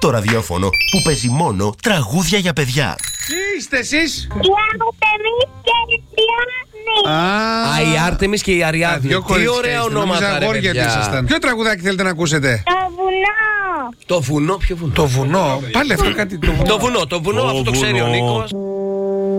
το ραδιόφωνο που παίζει μόνο τραγούδια για παιδιά. Τι είστε εσείς? Η Άρτεμις και η Αριάδνη. Η Άρτεμις και η Αριάδνη. Τι ωραία ονόματα, ρε παιδιά. Ποιο τραγουδάκι θέλετε να ακούσετε? Το βουνό. Το βουνό, ποιο βουνό? Το βουνό. Πάλι αυτό κάτι. Το βουνό, αυτό το ξέρει ο Νίκος.